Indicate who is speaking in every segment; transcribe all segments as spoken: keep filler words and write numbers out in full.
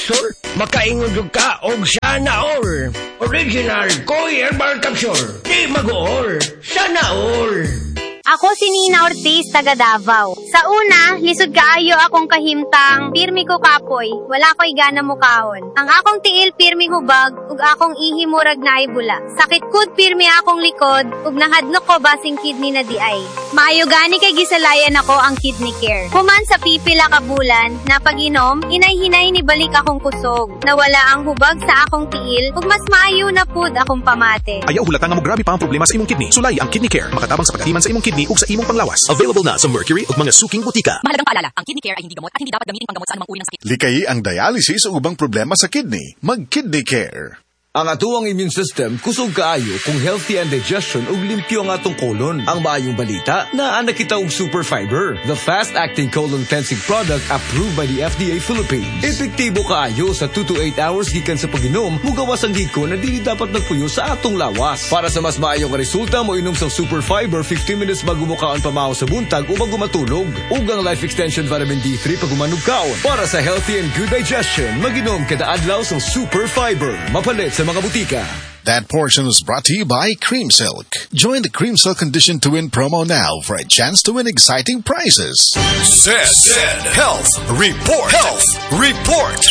Speaker 1: capsule, makaingon jud ka og sana all. Original Koi Herbal Capsule. Di mag-all, sana all.
Speaker 2: Ako si Nina Ortiz, taga Davao. Sa una, lisod kaayo akong kahimtang, pirmi ko kapoy, wala ko'y gana mukahon. Ang akong tiil pirmi hubag, ug akong ihimurag na ibula. Sakit kud pirmi akong likod, ug nahadlok ko basing kidney na di ay. Maayo gani kay gisalayan ako ang kidney care. Human sa pipila ka bulan, na pag-inom, inay-hinay ni balik akong kusog. Nawala ang hubag sa akong tiil, ug mas maayo na pud akong pamate.
Speaker 3: Ayaw hulata nga mo grabe pa ang problema sa imong kidney. Sulay ang Kidney Care, makatabang sa pagatiman sa imong kidney ug sa imong panglawas. Available na sa Mercury ug mga suking butika.
Speaker 4: Mahalagang paalala, ang Kidney Care ay hindi gamot at hindi dapat gamitin panggamot sa anumang uri ng sakit.
Speaker 5: Likay ang dialysis o ubang problema sa kidney. Mag-Kidney Care.
Speaker 6: Ang atuang immune system kusog kaayo kung healthy and digestion ug limpyo ang atong colon. Ang maayong balita, naa na kita og Super Fiber, the fast-acting colon cleansing product approved by the F D A Philippines. Epektibo kaayo sa two to eight hours gikan sa pag-inom, mugawas ang giko na dili dapat nagpuyo sa atong lawas. Para sa mas maayong resulta, mo inom sa Super Fiber fifteen minutes bago mo kaon pamahaw sa buntag o bago matulog. Ug ang Life Extension Vitamin D three pag umanog kaon. Para sa healthy and good digestion, mag-inom kada adlaw sa Super Fiber. Mapalit sa mga butika.
Speaker 5: That portion was brought to you by Cream Silk. Join the Cream Silk Condition to Win promo now for a chance to win exciting prizes.
Speaker 7: Zed, Zed Health Report. Health Report.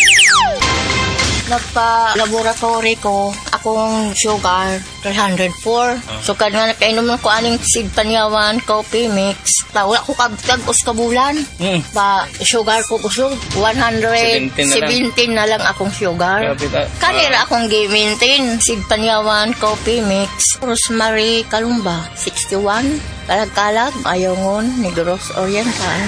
Speaker 8: Nagpa-laboratory ko, akong sugar, three hundred four. So, kada nakainom ko aning seed panyawan, coffee mix. Wala ko kagos kabulan. Mm. Pa, sugar ko kusog, one hundred seventeen na lang akong sugar. Kanira akong gi-maintain, seed panyawan, coffee mix. Rosemary Kalumba, sixty-one. Kalag-kalag, Ayongon, Negros Oriental.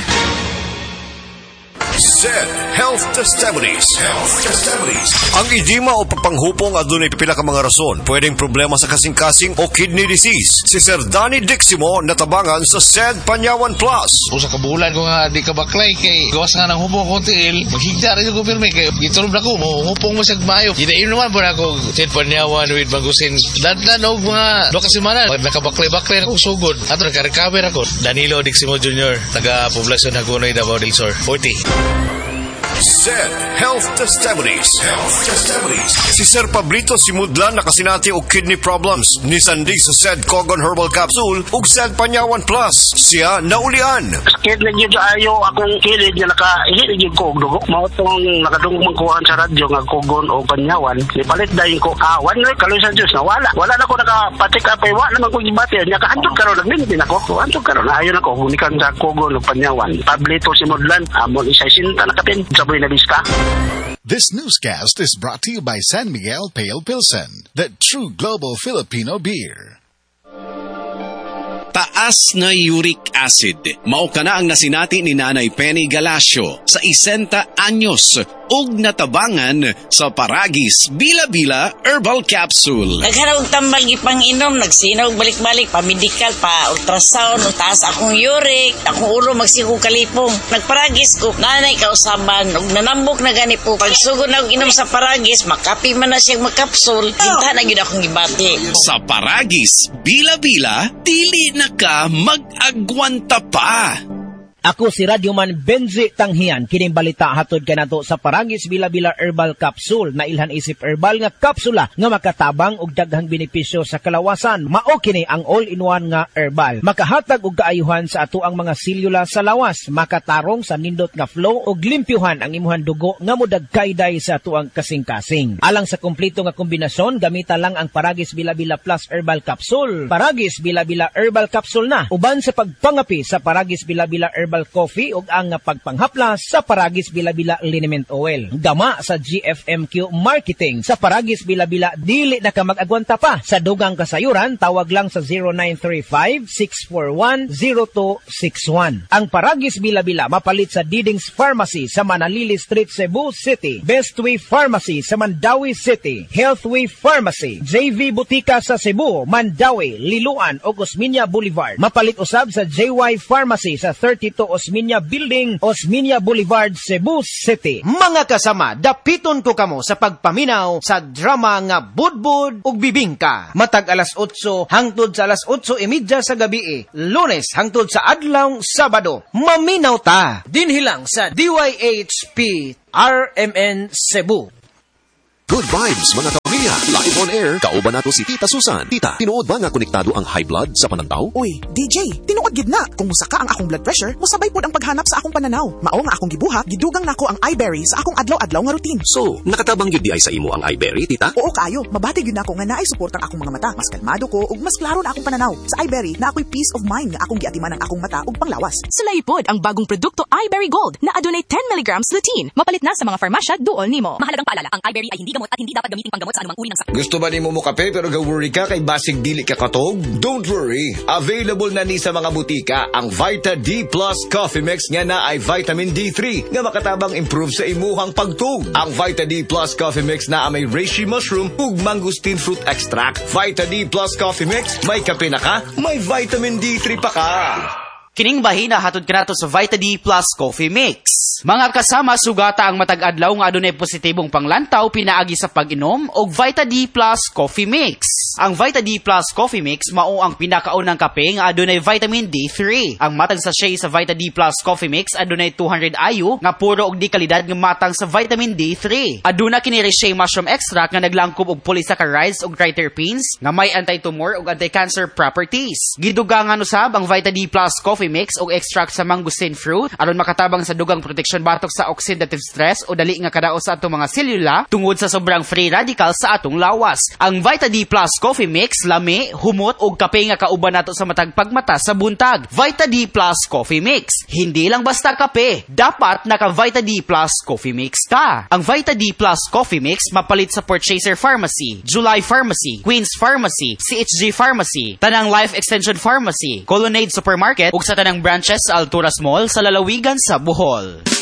Speaker 7: Zed Health Testimonies. Health Testimonies. Ang edema o pagpanghupong adunay pipila ka mga rason. Pwedeng problema sa kasing-kasing o kidney disease. Si Sir Danny Diximo natabangan sa Zed Panyawan Plus.
Speaker 9: Usa ka bulan ko nga di ka baklay kay gawas nga ng hupong ko tiil. Maghigda rin ko pirmi kay gitulog na ko mo hupong mo sa mayo. Ginain naman po na ako Zed Panyawan with Magusin. Dadlan og mga do kasimana. Nakabaklay-baklay ako sugod. Ato naka-recover ako. Danilo Diximo Junior taga Poblacion Hagonoy, Davao del Sur. forty.
Speaker 7: Zed Health Testimonies. Health Testimonies. Si Sir Pablito Simudlan nakasinati og kidney problems. Ni Sandig sa Zed Cogon Herbal Capsule ug Zed Panyawan Plus. Siya naulian.
Speaker 10: Sakit na gyud ayo akong kilid nga nakahilig gyud ko og dugo. Mao tong nakadungog kuhan sa radyo nga Cogon o Panyawan. Nipalit dayon ko awan na kaloy sa Dios na wala. Wala na ko nakapatik up ay wala naman ko gibati. Nya kahandog karon nagmintin ako. Handog karon ayo na ko gunikan sa Cogon o Panyawan. Pablito Simudlan amon isa sinta nakapin. Na vista.
Speaker 5: This newscast is brought to you by San Miguel Pale Pilsen, the true global Filipino beer.
Speaker 11: Taas na uric acid. Mao kana ang nasinati ni Nanay Penny Galasio sa isenta anyos ug natabangan sa Paragis Bila-Bila Herbal Capsule.
Speaker 12: Nagharap tambal ipang-inom, nagsinaw balik-balik, pa-medical, pa-ultrasound, taas akong uric, akong ulo magsiku kalipong. Nagparagis ko, nanay kausaban, ug nanambok na gani po. Pagsugod na inom sa Paragis, makapi man na siyang magkapsul, hinta na yun akong gibati.
Speaker 11: Sa Paragis Bila-Bila, dili na ka mag-agwanta pa.
Speaker 13: Ako si Radyoman Benzi Tanghian, kining balita hatod kanato sa Paragis Bila-Bila Herbal Capsule na ilhan isip herbal nga kapsula nga makatabang og daghang benepisyo sa kalawasan. Mao kini ang all-in-one nga herbal. Makahatag og kaayuhan sa ato ang mga selula sa lawas, makatarong sa nindot nga flow og limpyuhan ang imuhang dugo nga modagkayday sa ato ang kasing-kasing. Alang sa kumpleto nga kombinasyon, gamita lang ang Paragis Bila-Bila Plus Herbal Capsule. Paragis Bila-Bila Herbal Capsule na uban sa pagpangapi sa Paragis Bila-Bila Herbal Herbal Coffee ug ang pagpanghaplas sa Paragis Bila-Bila Liniment Oil. Gama sa G F M Q Marketing sa Paragis Bila-Bila dili na ka mag-agwanta pa. Sa dugang kasayuran, tawag lang sa zero nine three five, six four one, zero two six one. Ang Paragis Bila-Bila mapalit sa Diding's Pharmacy sa Manalili Street, Cebu City, Bestway Pharmacy sa Mandawi City, Healthway Pharmacy, J V Butika sa Cebu, Mandawi, Liloan ug Osmeña Boulevard. Mapalit usab sa J Y Pharmacy sa thirty-two Augusto Osmeña Building, Osmeña Boulevard, Cebu City. Mga kasama, dapiton ko kamo sa pagpaminaw sa drama nga Budbud ug Bibingka. Matag alas otso hangtod sa alas otso imidya sa gabi, Lunes hangtod sa adlaw Sabado. Maminaw ta dinhilang sa D Y H P R M N Cebu.
Speaker 3: Good vibes, mga kapamilya. Live on air, kauban nato si Tita Susan. Tita, tinuod ba nga konektado ang high blood sa pananaw?
Speaker 14: Uy, D J, tinuod gid na. Kung musaka ang akong blood pressure, musabay pod ang paghanap sa akong pananaw. Mao nga akong gibuhat, gidugang nako ang iBerry sa akong adlaw-adlaw nga routine.
Speaker 3: So, nakatabang yun di ay sa imo ang iBerry, Tita?
Speaker 14: Oo kayo, mabati yun nako nga naay support ang akong mga mata. Mas kalmado ko ug mas klaro na akong pananaw. Sa iBerry, na ako'y peace of mind nga akong giatiman ang akong mata ug panglawas.
Speaker 15: Sulaipod ang bagong produkto iBerry Gold na adunay ten milligrams lutein. Mapalit na sa mga farmasya duol nimo.
Speaker 4: Mahalagang paalala, ang iBerry ay hindi gamot at hindi dapat gamitin panggamot sa anumang uri ng sakit.
Speaker 6: Gusto ba ni mo mo kape pero ga-worry ka kay basig dili ka katog? Don't worry. Available na ni sa mga butika ang Vita D Plus Coffee Mix nga na ay vitamin D three nga makatabang improve sa imuhang pagtug. Ang Vita D Plus Coffee Mix na may reishi mushroom ug mangosteen fruit extract. Vita D Plus Coffee Mix, may kape na ka, may vitamin D three pa ka.
Speaker 16: Kining bahina hatod kanato sa Vita D Plus Coffee Mix. Mga kasama, sugata ang matag-adlaw nga adunay positibong panglantaw pinaagi sa pag-inom og Vita D Plus Coffee Mix. Ang Vita D Plus Coffee Mix mao ang pinakaunang kape nga adunay vitamin D three. Ang matang sachet sa Vita D Plus Coffee Mix adunay two hundred I U nga puro og di kalidad nga matang sa vitamin D three. Aduna kini reishi mushroom extract nga naglangkob og polysaccharides ug triterpenes nga may anti-tumor ug anti-cancer properties. Gidugangan usab ang Vita D Plus Coffee Mix og extract sa mangosteen fruit aron makatabang sa dugang protection batok sa oxidative stress o dali nga kadaot sa atong mga selula tungod sa sobrang free radical sa atong lawas. Ang Vita D Plus Coffee Mix lami, humot og kape nga kauban nato sa matag pagmata sa buntag. Vita D Plus Coffee Mix, hindi lang basta kape, dapat naka Vita D Plus Coffee Mix ka. Ang Vita D Plus Coffee Mix mapalit sa Purchaser Pharmacy, July Pharmacy, Queens Pharmacy, C H G Pharmacy, Tanang Life Extension Pharmacy, Colonnade Supermarket ug sa tanang branches sa Alturas Mall sa lalawigan sa Bohol.